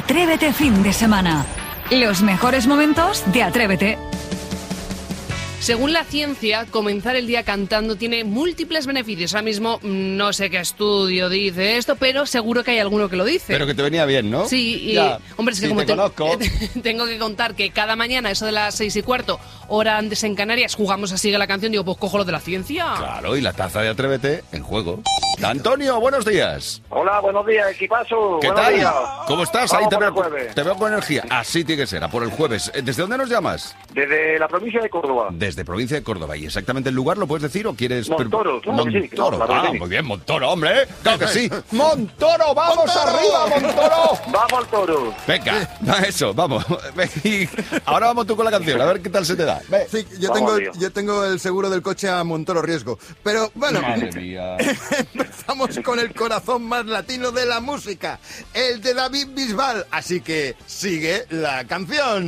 Atrévete fin de semana. Los mejores momentos de Atrévete. Según la ciencia, comenzar el día cantando tiene múltiples beneficios. Ahora mismo no sé qué estudio dice esto, pero seguro que hay alguno que lo dice. Pero que te venía bien, ¿no? Sí, y, ya. hombre, es que sí, como te conozco. tengo que contar que cada mañana, eso de las 6:15, hora antes en Canarias, jugamos a Sigue la Canción, digo, pues cojo lo de la ciencia. Claro, y la taza de Atrévete en juego. Antonio, buenos días. Hola, buenos días, equipazo. ¿Qué buenos tal? días. ¿Cómo estás? Vamos Ahí por el jueves. te veo con energía. Así tiene que ser, a por el jueves. ¿Desde dónde nos llamas? Desde la provincia de Córdoba. Desde provincia de Córdoba. ¿Y exactamente el lugar lo puedes decir o quieres...? Montoro, claro que sí, Montoro, claro que sí. muy bien, Montoro, hombre. Claro que sí. ¡Montoro, vamos arriba, Montoro! Vamos al toro. Venga, eso, vamos. Y ahora vamos tú con la canción, a ver qué tal se te da. Ve. Sí, Vamos, tío. yo tengo el seguro del coche a Montoro Riesgo. Pero bueno, Madre mía. empezamos con el corazón más latino de la música, el de David Bisbal. Así que sigue la canción.